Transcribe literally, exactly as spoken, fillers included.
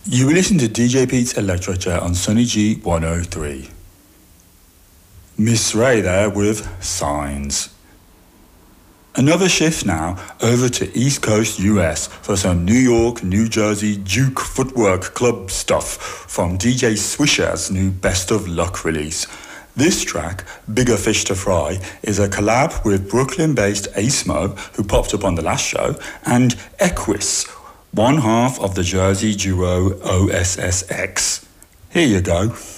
You will listen to D J Pete's Electro Chat on Sunny G one oh three. Miss Ray there with Signs. Another shift now over to East Coast U S for some New York, New Jersey Duke footwork club stuff from D J Swisher's new Best of Luck release. This track, Bigger Fish to Fry, is a collab with Brooklyn-based Acemo, who popped up on the last show, and Equus, one half of the Jersey duo O S S X. Here you go.